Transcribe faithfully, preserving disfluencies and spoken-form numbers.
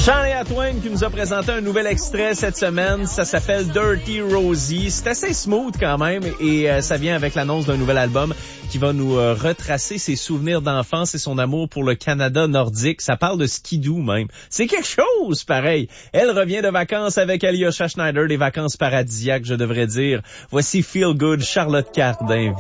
Shania Twain qui nous a présenté un nouvel extrait cette semaine. Ça s'appelle Dirty Rosie. C'est assez smooth quand même et euh, ça vient avec l'annonce d'un nouvel album qui va nous euh, retracer ses souvenirs d'enfance et son amour pour le Canada nordique. Ça parle de skidoo même. C'est quelque chose pareil. Elle revient de vacances avec Alyosha Schneider, des vacances paradisiaques je devrais dire. Voici Feel Good, Charlotte Cardin.